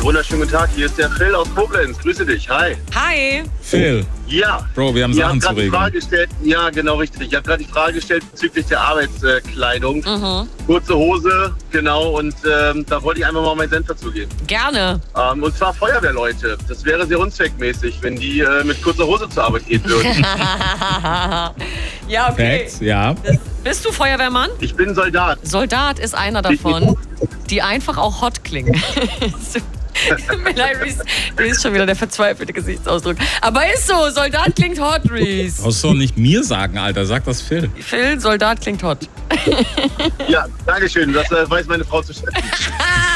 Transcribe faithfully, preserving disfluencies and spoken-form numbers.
wunderschönen guten Tag. Hier ist der Phil aus Koblenz. Grüße dich. Hi. Hi. Phil. Ja. Bro, wir haben Ihr Sachen habt zu gerade die regeln. Frage gestellt. Ja, genau richtig. Ich habe gerade die Frage gestellt bezüglich der Arbeitskleidung. Mhm. Kurze Hose, genau. Und ähm, da wollte ich einfach mal meinen Senf dazu geben. Gerne. Ähm, und zwar Feuerwehrleute. Das wäre sehr unzweckmäßig, wenn die äh, mit kurzer Hose zur Arbeit gehen würden. Ja, okay. Facts, ja. Bist du Feuerwehrmann? Ich bin Soldat. Soldat ist einer davon, die einfach auch hot klingen. So. Tut mir leid, Reese. Reese ist schon wieder der verzweifelte Gesichtsausdruck. Aber ist so, Soldat klingt hot, Reese. Brauchst du doch nicht mir sagen, Alter. Sag das Phil. Phil, Soldat klingt hot. Ja, Dankeschön. Das äh, weiß meine Frau zu schätzen.